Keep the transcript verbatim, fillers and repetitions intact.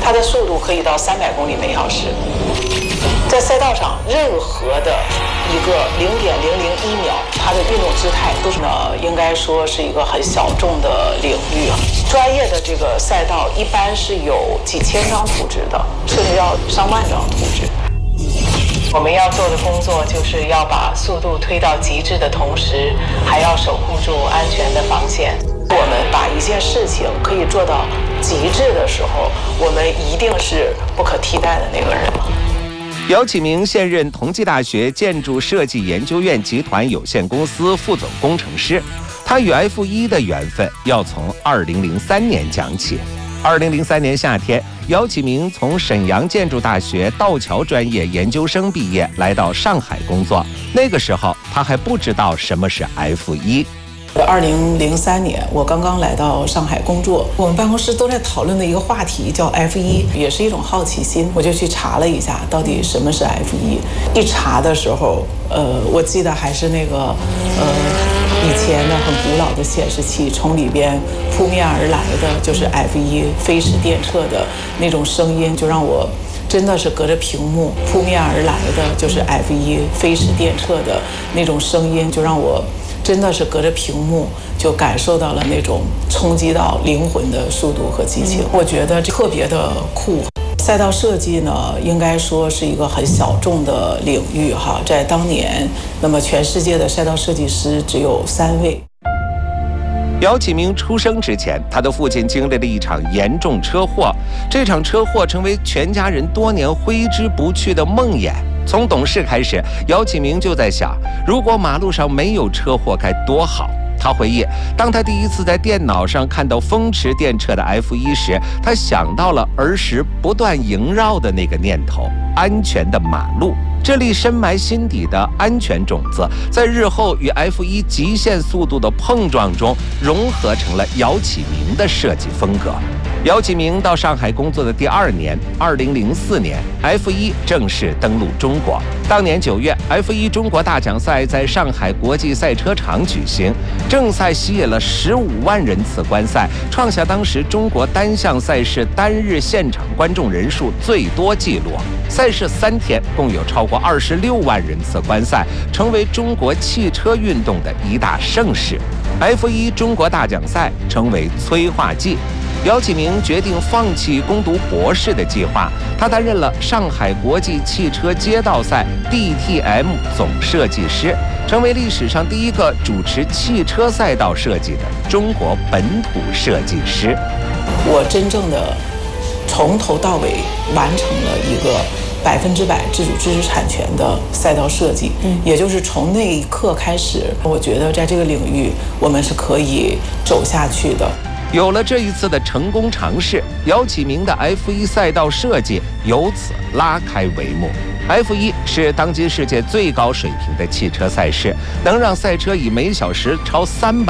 它的速度可以到三百公里每小时。在赛道上，任何的一个零点零零一秒，它的运动姿态都是呢，应该说是一个很小众的领域。专业的这个赛道一般是有几千张图纸的，甚至要上万张图纸。我们要做的工作就是要把速度推到极致的同时，还要守护住安全的防线。我们把一件事情可以做到极致的时候，我们一定是不可替代的那个人了。 姚启明现任同济大学建筑设计研究院集团有限公司副总工程师。他与 F 一 的缘分要从二零零三年讲起。二零零三年夏天，姚启明从沈阳建筑大学道桥专业研究生毕业，来到上海工作。那个时候，他还不知道什么是 F 一。 二零零三年，我刚刚来到上海工作，我们办公室都在讨论的一个话题叫 F 一，也是一种好奇心，我就去查了一下，到底什么是 F 一。一查的时候，呃，我记得还是那个，呃，以前的很古老的显示器，从里边扑面而来的就是 F 一飞驰电掣的那种声音，就让我真的是隔着屏幕扑面而来的就是 F 一飞驰电掣的那种声音，就让我真的是隔着屏幕就感受到了那种冲击到灵魂的速度和激情，我觉得特别的酷。赛道设计呢，应该说是一个很小众的领域哈，在当年，那么全世界的赛道设计师只有三位。 姚启明出生之前，他的父亲经历了一场严重车祸，这场车祸成为全家人多年挥之不去的梦魇。从懂事开始，姚启明就在想，如果马路上没有车祸该多好。他回忆，当他第一次在电脑上看到风驰电掣的 F 一 时，他想到了儿时不断萦绕的那个念头：安全的马路。这粒深埋心底的安全种子，在日后与 F 一 极限速度的碰撞中，融合成了姚启明的设计风格。姚启明到上海工作的第二年，二零零四年 ，F 一 正式登陆中国。当年九月 ，F 一 中国大奖赛在上海国际赛车场举行，正赛吸引了十五万人次观赛，创下当时中国单项赛事单日现场观众人数最多纪录。赛事三天，共有超过二十六万人次观赛，成为中国汽车运动的一大盛事。F 一 中国大奖赛成为催化剂。姚启明决定放弃攻读博士的计划，他担任了上海国际汽车街道赛 D T M 总设计师，成为历史上第一个主持汽车赛道设计的中国本土设计师。 我真正的从头到尾完成了一个百分之百自主知识产权的赛道设计，嗯，也就是从那一刻开始，我觉得在这个领域我们是可以走下去的。 有了这一次的成功尝试，姚启明的 F 一 赛道设计由此拉开帷幕。F 一 是当今世界最高水平的汽车赛事，能让赛车以每小时超三百